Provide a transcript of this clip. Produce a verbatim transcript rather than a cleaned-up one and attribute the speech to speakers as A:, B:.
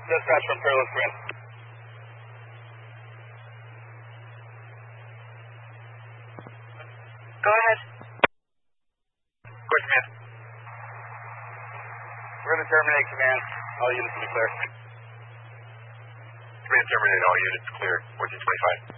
A: Dispatch from Peerless Command.
B: Go ahead.
A: Quick command. We're going to terminate command. All units will be clear.
C: Command terminate, all units clear. fourteen twenty-five.